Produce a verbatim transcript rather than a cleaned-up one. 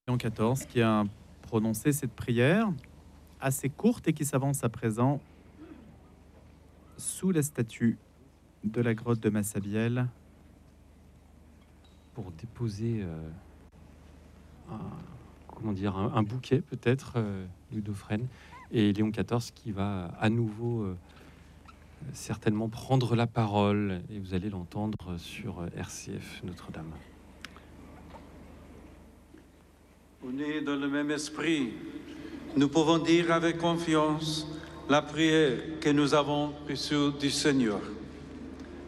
Léon quatorze qui a prononcé cette prière assez courte et qui s'avance à présent sous la statue de la grotte de Massabielle pour déposer euh, un, comment dire, un, un bouquet peut-être euh, d'Eudophrène, et Léon quatorze qui va à nouveau euh, certainement prendre la parole, et vous allez l'entendre sur R C F Notre-Dame. Unis dans le même esprit, nous pouvons dire avec confiance la prière que nous avons reçue du Seigneur.